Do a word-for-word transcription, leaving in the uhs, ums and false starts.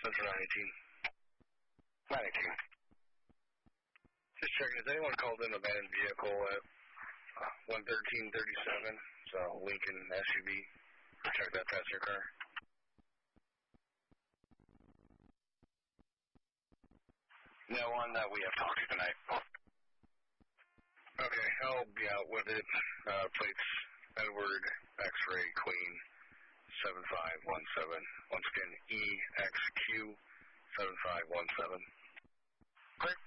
That's nine eighteen. nine eighteen. Just checking, has anyone called in an abandoned vehicle at uh, one thirteen thirty-seven? So Lincoln S U V. Check that passenger car. No one that we have talked to tonight. Okay, I'll be out with it. Uh, plates Edward X-ray Queen seven five one seven. Once again, E X Q seven five one seven. Great.